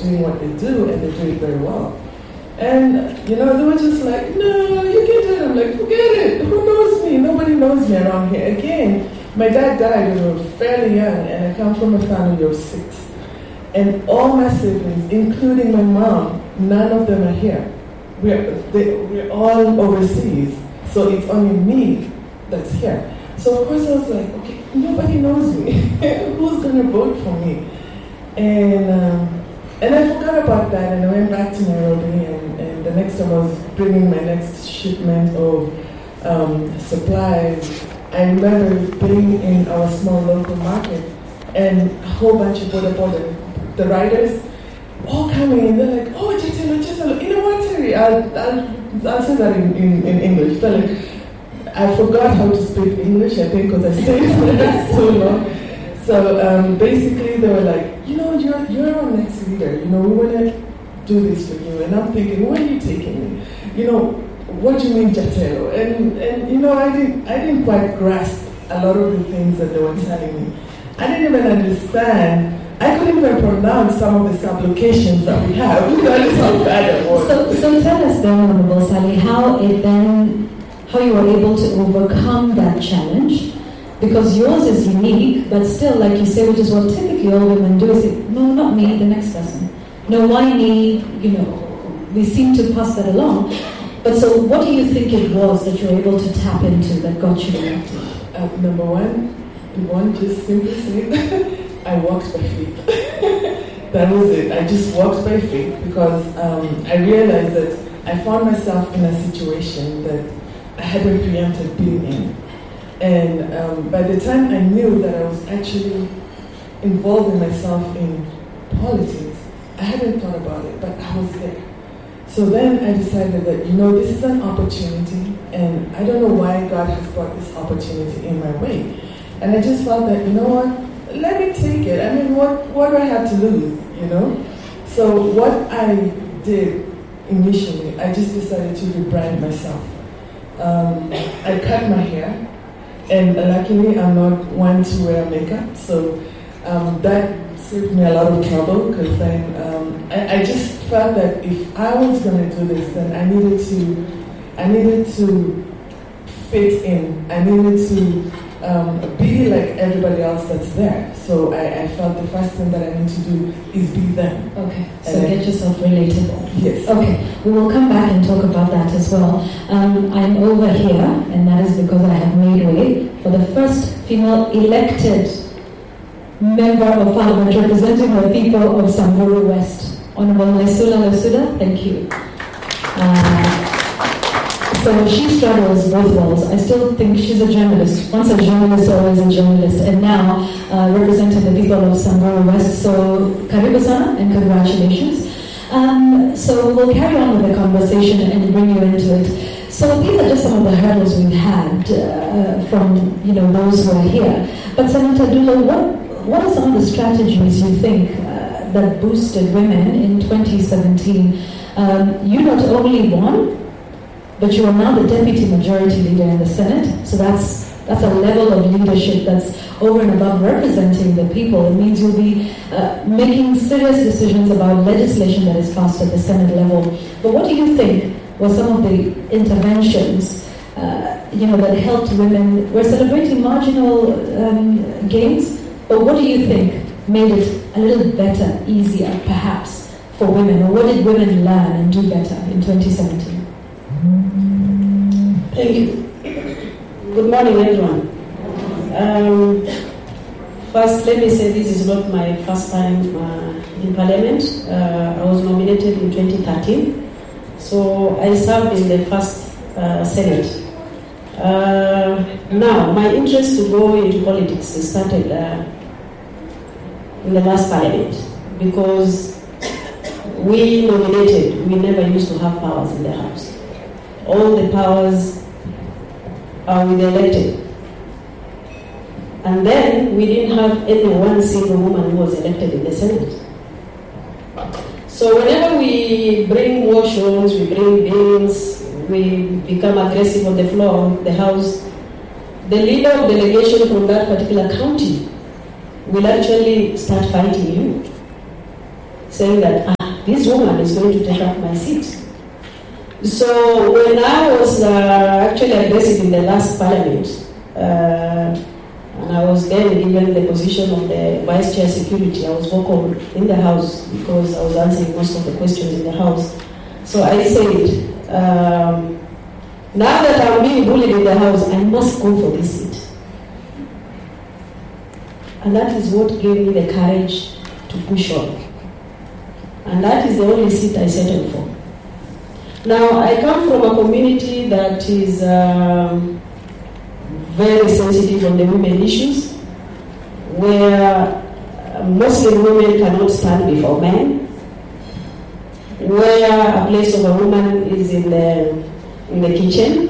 doing what they do, and they do it very well. And, they were just like, no, you can't do it. I'm like, forget it. Who knows me? Nobody knows me around here. Again, my dad died when I was fairly young, and I come from a family of 6. And all my siblings, including my mom, none of them are here. We're all overseas, so it's only me that's here. So of course I was like, okay, nobody knows me. Who's going to vote for me? And I forgot about that, and I went back to Nairobi, and the next time I was bringing my next shipment of supplies. I remember being in our small local market, and a whole bunch of the riders, all coming in. They're like, oh, Jatelo, you know what, Terry? I'll say that in English. They're like, I forgot how to speak English, I think, because I stayed there so long. So basically, they were like, you're our next leader. We want to do this for you. And I'm thinking, where are you taking me? What do you mean, Jatelo? And I didn't quite grasp a lot of the things that they were telling me. I didn't even understand. I couldn't even pronounce some of the supplications that we have. That is how bad it was. So tell us then, Honorable Sally, how you were able to overcome that challenge, because yours is unique, but still, like you say, which is what typically all women do, is say, no, not me, the next person. No, why me? We seem to pass that along. But so what do you think it was that you were able to tap into that got you elected? Number one, just simply say, I walked by faith. That was it. I just walked by faith because I realized that I found myself in a situation that I hadn't preempted being in. And by the time I knew that I was actually involving myself in politics, I hadn't thought about it, but I was there. So then I decided that, this is an opportunity, and I don't know why God has brought this opportunity in my way. And I just felt that, let me take it. I mean, what do I have to lose, So what I did initially, I just decided to rebrand myself. I cut my hair, and luckily I'm not one to wear makeup, so that saved me a lot of trouble, because then I just felt that if I was going to do this, then I needed to fit in. I needed to be like everybody else that's there. So I felt the first thing that I need to do is be them. Okay, so get yourself relatable. Yes. Okay, we will come back and talk about that as well. I'm over here, and that is because I have made way for the first female elected member of Parliament representing the people of Samburu West. Honorable Naisula Lesuda, thank you. So she straddles both worlds. I still think she's a journalist. Once a journalist, always a journalist. And now representing the people of Samburu West. So karibu sana and congratulations. So we'll carry on with the conversation and bring you into it. So these are just some of the hurdles we've had from those who are here. But Senator Dulo, what are some of the strategies you think that boosted women in 2017? You not only won, but you are now the deputy majority leader in the Senate. So that's a level of leadership that's over and above representing the people. It means you'll be making serious decisions about legislation that is passed at the Senate level. But what do you think were some of the interventions that helped women? We're celebrating marginal gains, but what do you think made it a little better, easier, perhaps, for women? Or what did women learn and do better in 2017? Thank you. Good morning, everyone. First, let me say this is not my first time in Parliament. I was nominated in 2013. So I served in the first Senate. Now, my interest to go into politics started in the last Parliament, because we nominated, we never used to have powers in the House. All the powers are with the elected. And then we didn't have any one single woman who was elected in the Senate. So whenever we bring motions, we bring bills, we become aggressive on the floor of the House, the leader of delegation from that particular county will actually start fighting you, saying that, this woman is going to take up my seat. So when I was actually addressed in the last parliament, and I was then given the position of the Vice Chair Security, I was vocal in the House because I was answering most of the questions in the House. So I said, now that I'm being bullied in the House, I must go for this seat. And that is what gave me the courage to push on. And that is the only seat I settled for. Now, I come from a community that is very sensitive on the women issues, where Muslim women cannot stand before men, where a place of a woman is in the kitchen.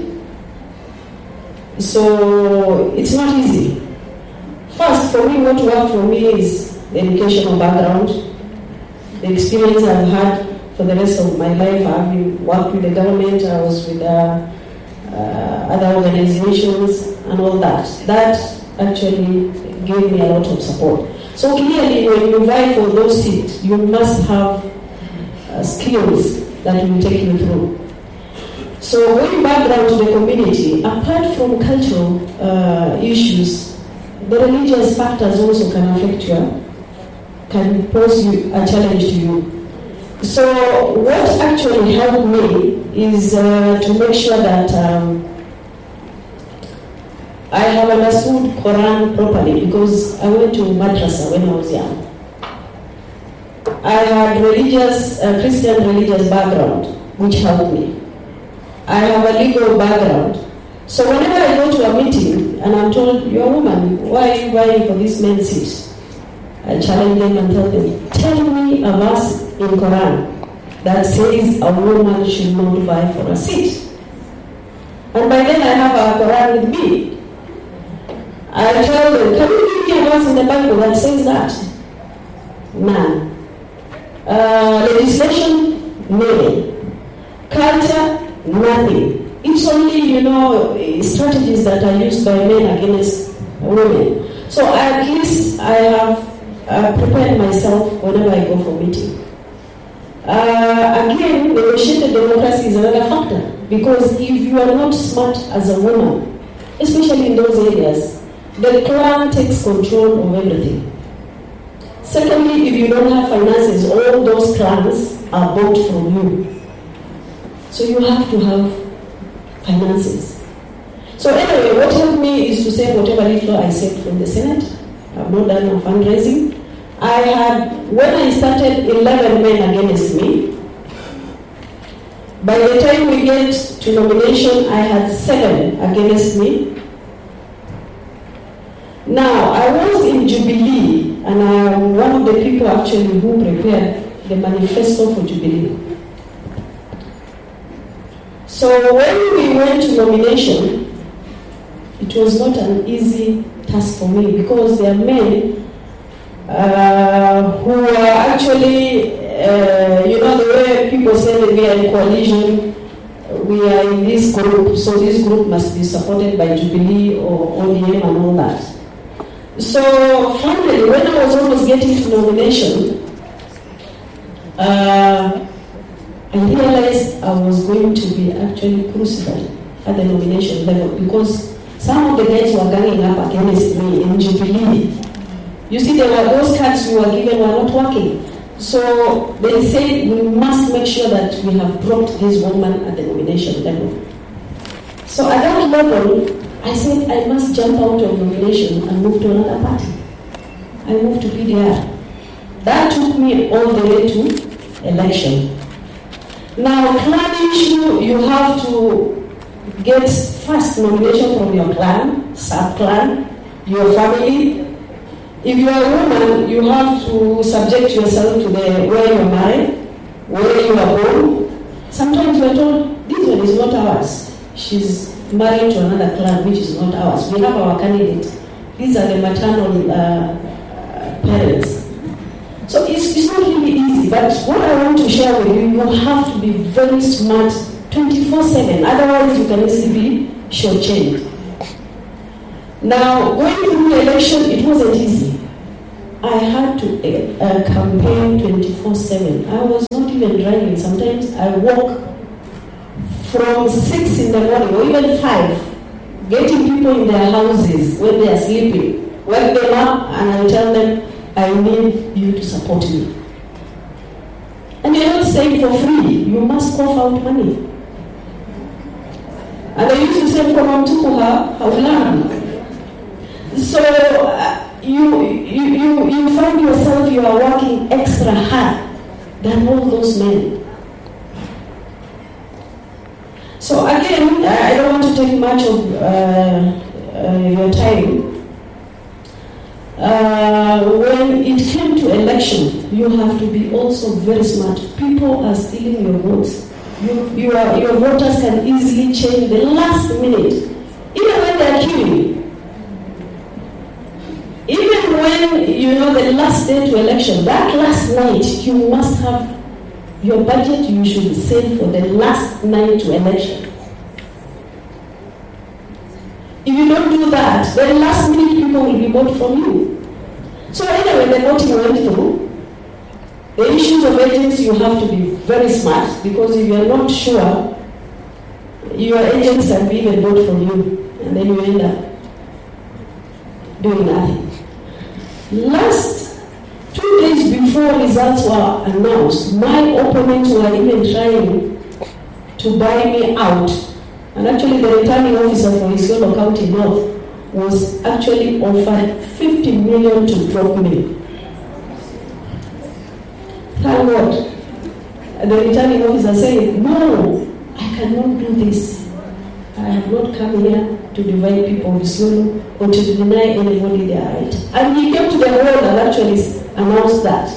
So it's not easy. First, for me, what worked for me is the educational background, the experience I've had for the rest of my life. I've worked with the government, I was with other organizations and all that. That actually gave me a lot of support. So clearly, when you vie for those seats, you must have skills that will take you through. So going back down to the community, apart from cultural issues, the religious factors also can affect you, can pose you a challenge to you. So what actually helped me is to make sure that I have understood Quran properly, because I went to madrasa when I was young. I had Christian religious background, which helped me. I have a legal background. So whenever I go to a meeting and I'm told, you're a woman, why are you vying for this men's seat? I challenge them and tell them, tell me a verse in Quran that says a woman should not vie for a seat. And by then I have a Quran with me. I tell them, can you give me a verse in the Bible that says that? None. Legislation? No. Culture? Nothing. It's only, strategies that are used by men against women. So at least I have prepared myself whenever I go for meeting. Again, negotiated democracy is another factor, because if you are not smart as a woman, especially in those areas, the clan takes control of everything. Secondly, if you don't have finances, all those clans are bought from you. So you have to have finances. So anyway, what helped me is to save whatever little I saved from the Senate. I've not done a fundraising. When I started, 11 men against me. By the time we get to nomination, I had 7 against me. Now, I was in Jubilee, and I am one of the people actually who prepared the manifesto for Jubilee. So when we went to nomination, it was not an easy task for me, because there are men who are actually, the way people say that we are in coalition, we are in this group, so this group must be supported by Jubilee or ODM and all that. So finally, when I was almost getting to nomination, I realized I was going to be actually crucified at the nomination level, because some of the guys were ganging up against me in Jubilee. You see, there were those cards we were given were not working. So they said we must make sure that we have dropped this woman at the nomination level. So at that level, I said I must jump out of nomination and move to another party. I moved to PDR. That took me all the way to election. Now, clan issue, you have to get first nomination from your clan, sub-clan, your family. If you are a woman, you have to subject yourself to where you are married, where you are born. Sometimes we are told, this one is not ours. She's married to another clan, which is not ours. We have our candidate. These are the maternal parents. So it's not really easy, but what I want to share with you, you have to be very smart 24/7, otherwise you can easily be shortchanged. Now, going through the election, it wasn't easy. I had to campaign 24/7. I was not even driving. Sometimes I walk from 6 in the morning or even 5, getting people in their houses when they are sleeping, wake them up, and I tell them, I need you to support me. And you're not saying for free, you must cough out money. And I used to say, so you find yourself, you are working extra hard than all those men. So again, I don't want to take much of your time. When it came to election, you have to be also very smart. People are stealing your votes. Your voters can easily change the last minute, even when they are queuing. Even when the last day to election, that last night you must have your budget. You should save for the last night to election. If you don't do that, the last minute people will be bought from you. So anyway, the voting went through. The issues of agents, you have to be very smart, because if you are not sure, your agents can be even bought from you, and then you end up doing nothing. Last 2 days before results were announced, my opponents were even trying to buy me out. And actually the returning officer for Isiolo County North was actually offered 50 million to drop me. Thank God. The returning officer said, no, I cannot do this. I have not come here to divide people with Isiolo or to deny anybody their right. And he came to the world and actually announced that.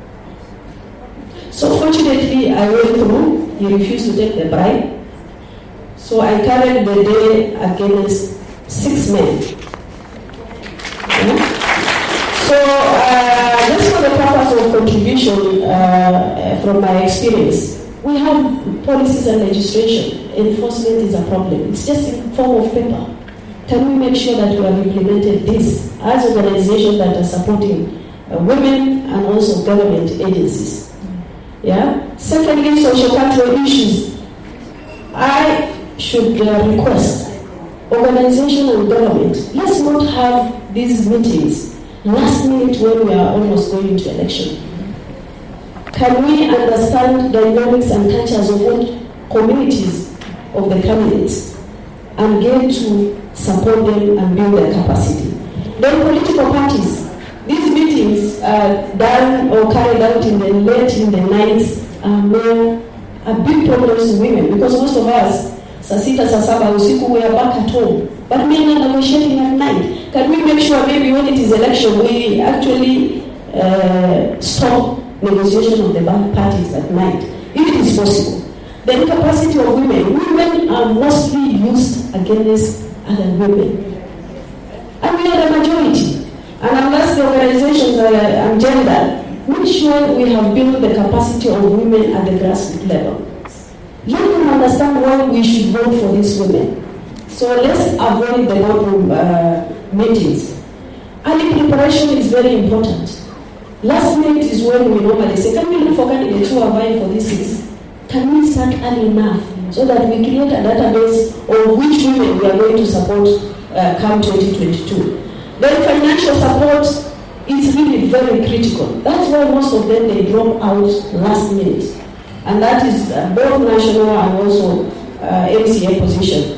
So fortunately, I went through. He refused to take the bribe. So I carried the day against 6 men. So just for the purpose of contribution from my experience, we have policies and legislation. Enforcement is a problem. It's just in form of paper. Can we make sure that we have implemented this as organizations that are supporting women and also government agencies? Yeah. Secondly, social-cultural issues. I should request organization and government, let's not have these meetings last minute when we are almost going into election. Can we understand dynamics and cultures of what communities of the candidates and get to support them and build their capacity? Then political parties. These meetings done or carried out in the late in the nights are big problems to women, because most of us, saa sita, saa saba usiku, we are back at home. But men are negotiating at night. Can we make sure maybe when it is election, we actually stop negotiation of the parties at night, if it is possible? The incapacity of women are mostly used against other women. And we are the majority. And unless the organizations are gendered, make sure we have built the capacity of women at the grassroots level. Let them understand why we should vote for these women. So let's avoid the boardroom meetings. Early preparation is very important. Last minute is when we normally say, can we look for candidates who are vying for these seats? Can we start early enough so that we create a database of which women we are going to support come 2022? Then financial support is really very critical. That's why most of them, they drop out last minute. And that is both national and also MCA position.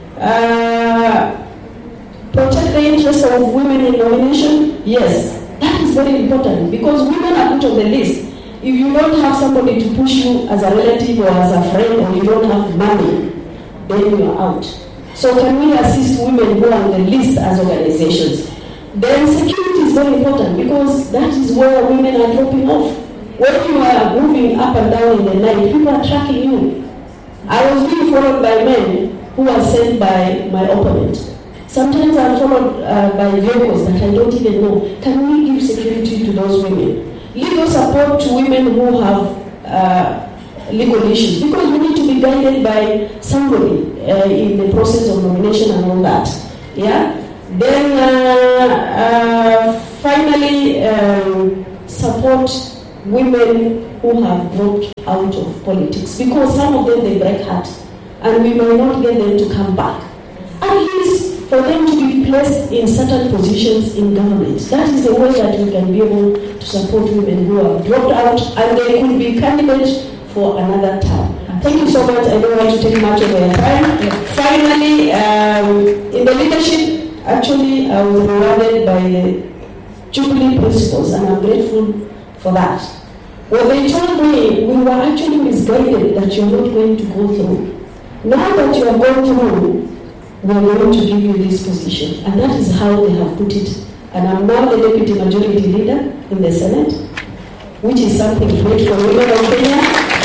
Protect the interests of women in nomination? Yes, that is very important, because women are put on the list. If you don't have somebody to push you as a relative or as a friend, or you don't have money, then you are out. So can we assist women who are on the list as organizations? Then security is very important, because that is where women are dropping off. When you are moving up and down in the night, people are tracking you. I was being followed by men who are sent by my opponent. Sometimes I'm followed by vehicles that I don't even know. Can we give security to those women? Legal support to women who have legal issues, because we need to be guided by somebody in the process of nomination and all that. Yeah. Then Finally, support women who have dropped out of politics, because some of them, they break heart and we may not get them to come back. At least for them to be placed in certain positions in government. That is the way that we can be able to support women who have dropped out and they could be candidates for another term. Thank you so much. I don't want to take much of your time. Finally, in the leadership, actually, I was rewarded by the Jubilee principles, and I'm grateful for that. When they told me we were actually misguided that you're not going to go through. Now that you are going through, we're going to give you this position. And that is how they have put it. And I'm now the deputy majority leader in the Senate, which is something great for women of Kenya.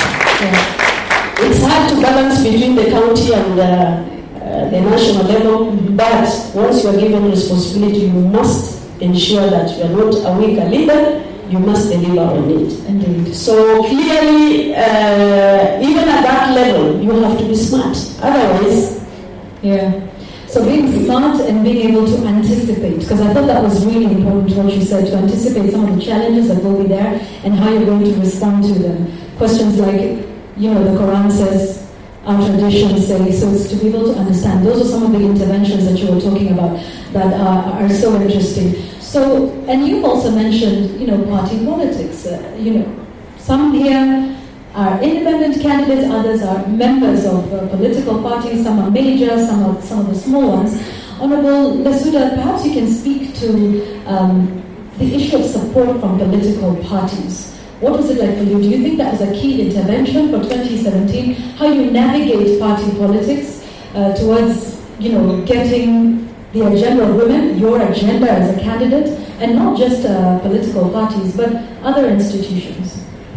It's hard to balance between the county and the national level, but once you are given responsibility, you must ensure that you are not a weaker leader, you must deliver on it. Indeed. So clearly, even at that level, you have to be smart. Otherwise, So being smart and being able to anticipate, because I thought that was really important what you said, to anticipate some of the challenges that will be there and how you're going to respond to them. Questions like, the Quran says, our traditions say, so it's to be able to understand. Those are some of the interventions that you were talking about that are so interesting. So, and you've also mentioned, party politics. Some here are independent candidates, others are members of political parties, some are major, some of the small ones. Honorable Lesuda, perhaps you can speak to the issue of support from political parties. What was it like for you? Do you think that was a key intervention for 2017? How you navigate party politics towards, getting the agenda of women, your agenda as a candidate, and not just political parties, but other institutions?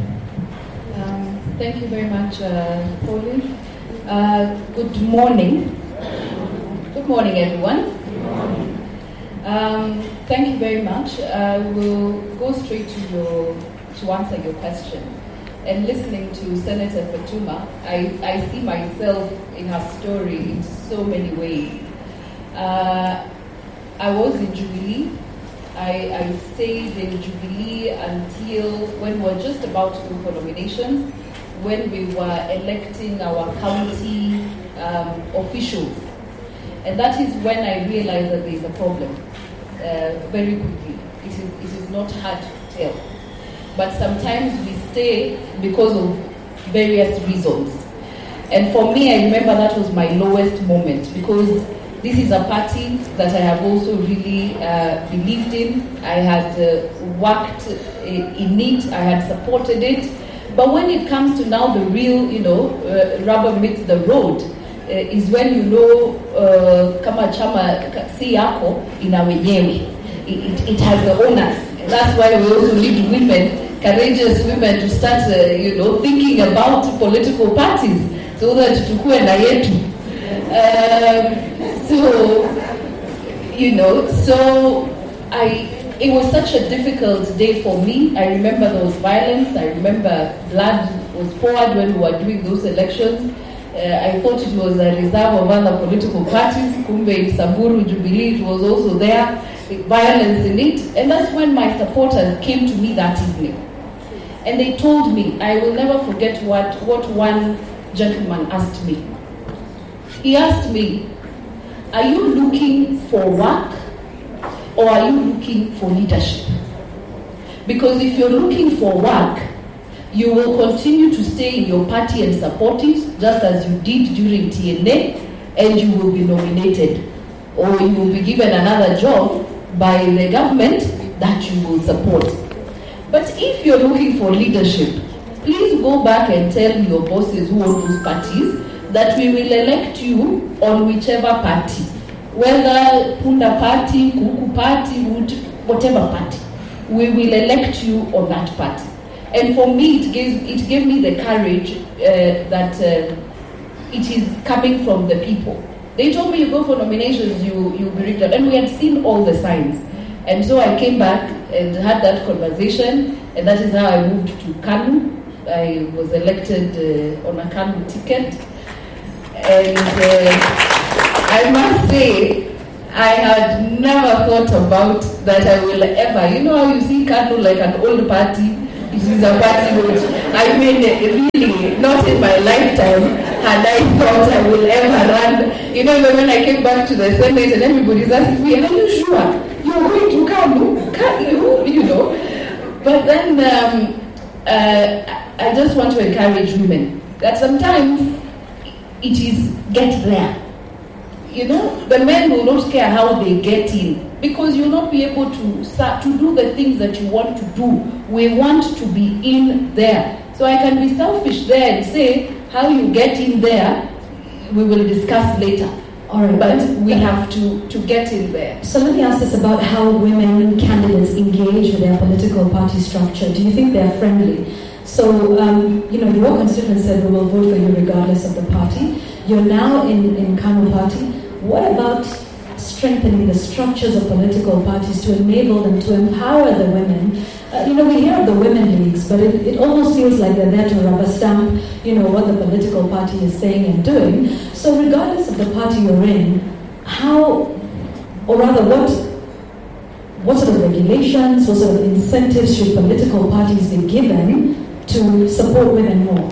Thank you very much, Pauline. Good morning. Good morning, everyone. Thank you very much. We'll go straight to answer your question. And listening to Senator Fatuma, I see myself in her story in so many ways. I was in Jubilee. I stayed in Jubilee until when we were just about to go for nominations, when we were electing our county officials. And that is when I realized that there is a problem very quickly. It is not hard to tell. But sometimes we stay because of various reasons. And for me, I remember that was my lowest moment, because this is a party that I have also really believed in. I had worked in it, I had supported it. But when it comes to now the real, rubber meets the road, is when kama chama si yako ina wenyewe. It has the owners. And that's why we also need women, courageous women, to start, thinking about political parties, so that tukue na yetu. It was such a difficult day for me. I remember there was violence. I remember blood was poured when we were doing those elections. I thought it was a reserve of other political parties. Kumbe in Samburu, Jubilee, it was also there, with violence in it. And that's when my supporters came to me that evening. And they told me, I will never forget what one gentleman asked me. He asked me, are you looking for work or are you looking for leadership? Because if you're looking for work, you will continue to stay in your party and support it, just as you did during TNA, and you will be nominated. Or you will be given another job by the government that you will support. But if you're looking for leadership, please go back and tell your bosses who own those parties that we will elect you on whichever party. Whether Punda party, Kuku party, whatever party. We will elect you on that party. And for me, it gave me the courage that it is coming from the people. They told me, you go for nominations, you'll be rigged out. And we had seen all the signs. And so I came back and had that conversation, and that is how I moved to KANU. I was elected on a KANU ticket. And I must say, I had never thought about that I will ever. You know how you see KANU like an old party? It is a party which I mean, really, not in my lifetime had I thought I will ever run. You know, when I came back to the Senate and everybody's asking me, are you sure you're going to KANU? KANU, you know. But then I just want to encourage women that sometimes it is get there. You know, the men will not care how they get in because you'll not be able to start to do the things that you want to do. We want to be in there. So I can be selfish there and say, how you get in there, we will discuss later. All right, but we have to get in there. So let me ask this about how women candidates engage with their political party structure. Do you think they're friendly? So, your constituents said we will vote for you regardless of the party. You're now in KANU party. What about strengthening the structures of political parties to enable them to empower the women? We hear of the women leagues, but it almost feels like they're there to rubber stamp, what the political party is saying and doing. So regardless of the party you're in, what sort of regulations, what sort of incentives should political parties be given to support women more?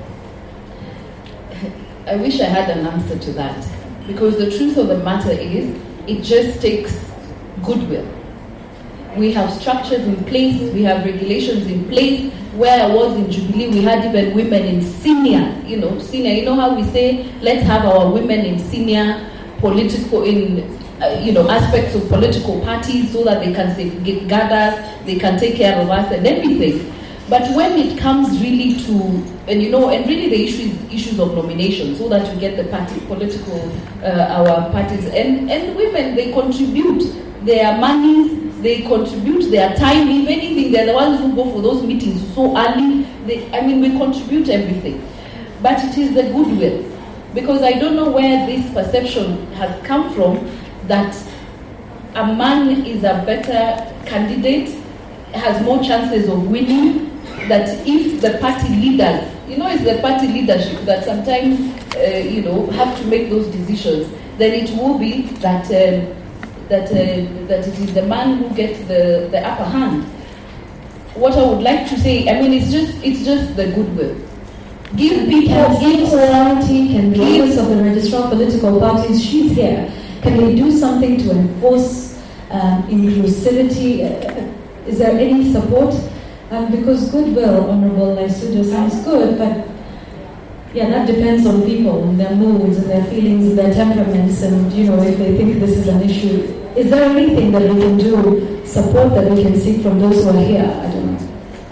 I wish I had an answer to that. Because the truth of the matter is, it just takes goodwill. We have structures in place, we have regulations in place. Where I was in Jubilee, we had even women in senior. You know how we say, let's have our women in senior political, aspects of political parties so that they can safeguard us, they can take care of us and everything. But when it comes really to, and really the issues of nomination, so that you get the our parties, and women, they contribute their monies, they contribute their time, if anything, they're the ones who go for those meetings so early. We contribute everything. But it is the goodwill. Because I don't know where this perception has come from that a man is a better candidate, has more chances of winning, that if the party leaders, it's the party leadership that sometimes, have to make those decisions, then it will be that it is the man who gets the upper hand. What I would like to say, it's just the goodwill. Give people equality. Can the office of the registrar of political parties, she's here, can they do something to enforce inclusivity? Is there any support? Because goodwill, Honorable Naisujo, sounds good, but that depends on people and their moods and their feelings and their temperaments, and if they think this is an issue. Is there anything that we can do, support that we can seek from those who are here? I don't know.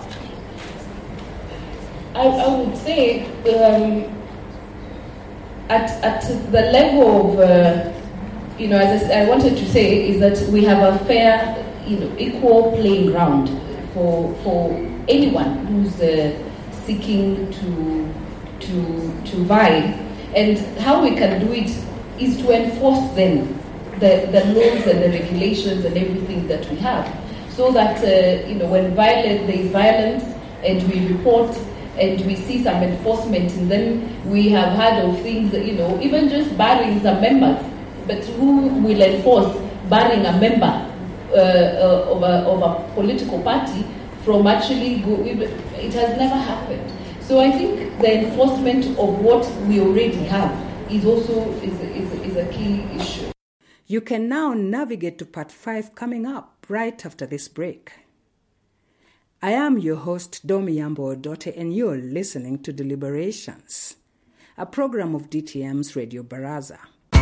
I would say at the level of as I wanted to say is that we have a fair equal playing ground for anyone who's seeking to vie, and how we can do it is to enforce them, the laws and the regulations and everything that we have, so that when there is violence and we report and we see some enforcement in them. We have heard of things that, even just barring some members, but who will enforce barring a member of a political party from actually it has never happened. So I think the enforcement of what we already have is also is a key issue. You can now navigate to part 5 coming up right after this break. I am your host, Domi Yambo Odote, and you're listening to Deliberations, a program of DTM's Radio Baraza.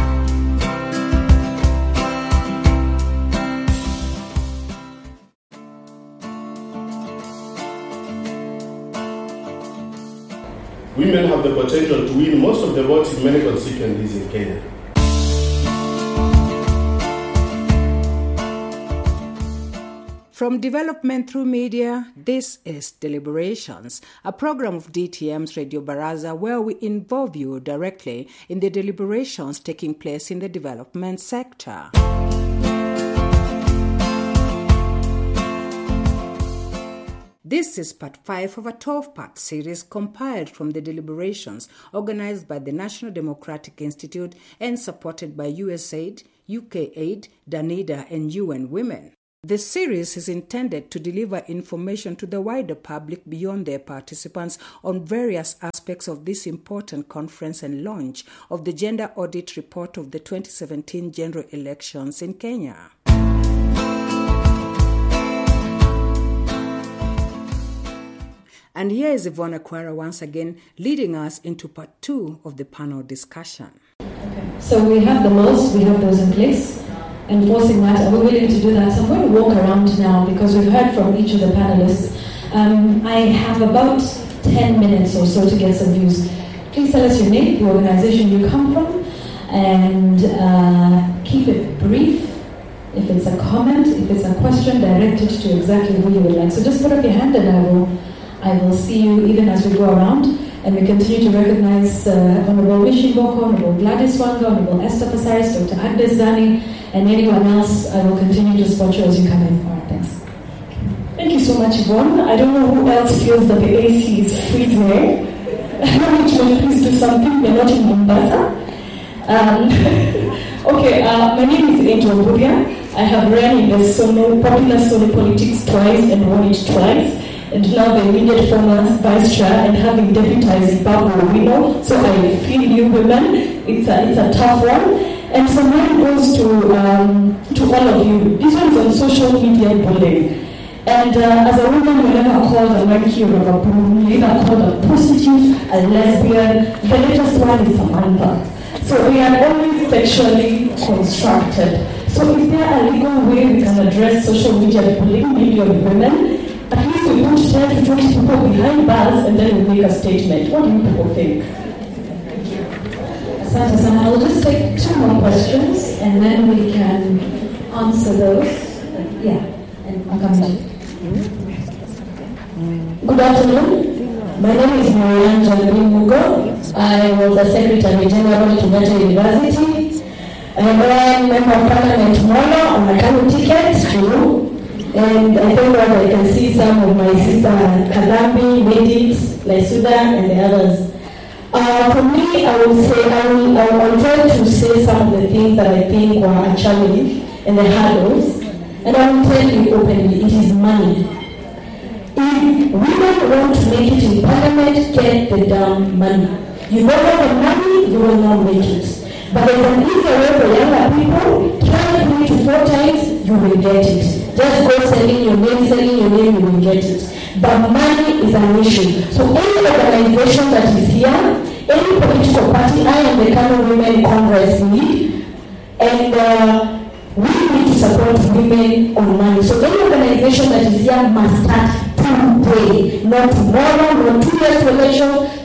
Women have the potential to win most of the votes in many constituencies in Kenya. From development through media, this is Deliberations, a program of DTM's Radio Baraza where we involve you directly in the deliberations taking place in the development sector. This is part 5 of a 12-part series compiled from the deliberations organized by the National Democratic Institute and supported by USAID, UKAID, Danida, and UN Women. The series is intended to deliver information to the wider public beyond their participants on various aspects of this important conference and launch of the Gender Audit Report of the 2017 general elections in Kenya. And here is Yvonne Akwara once again leading us into part 2 of the panel discussion. Okay. So we have the laws, we have those in place. Enforcing that, are we willing to do that? So I'm going to walk around now because we've heard from each of the panelists. I have about 10 minutes or so to get some views. Please tell us your name, the organization you come from, and keep it brief. If it's a comment, if it's a question, direct it to exactly who you would like. So just put up your hand and I will see you even as we go around, and we continue to recognize Honorable Wishi Boko, Honorable Gladys Wanga, Honorable Esther Pasaris, Dr. Agnes Zani, and anyone else. I will continue to spot you as you come in. All right, thanks. Thank you so much, Yvonne. I don't know who else feels that the AC is freezing. Please do something. We're not in Mombasa. Okay, my name is Angel Buria. I have ran in the popular Solo politics twice and won it twice. And now the immediate former vice chair and having deputized Babu Owino. So I feel you women, it's a tough one. And so mine goes to all of you. This one is on social media bullying. And as a woman, we never called a monkey or a baboon, we never called a prostitute, a lesbian. The latest one is Samantha. So we are always sexually constructed. So is there a legal way we can address social media bullying, maybe of women? At least we put 10 to 20 people behind bars and then we make a statement. What do you people think? Asante, I'll just take 2 more questions and then we can answer those. Yeah, and I'll come to you. Good afternoon. My name is Marianne Jalabin Mugo. I was the Secretary General at Kenyatta University. I am a member of Parliament Molo on a Kanu ticket too. And I think that I can see some of my sister Kadambi, Medit, Laisuda, and the others. For me, I will try to say some of the things that I think were a challenge and the hurdles. And I will tell you openly, it is money. If women want to make it in Parliament, get the damn money. You don't have the money, you will not make it. But there's an easier way for younger people. Try 3 to 4 times, you will get it. Just go selling your name, you will get it. But money is an issue. So any organization that is here, any political party, I am the Kano Women Congress lead, and we need to support women on money. So any organization that is here must start today, not tomorrow, not 2 years to election.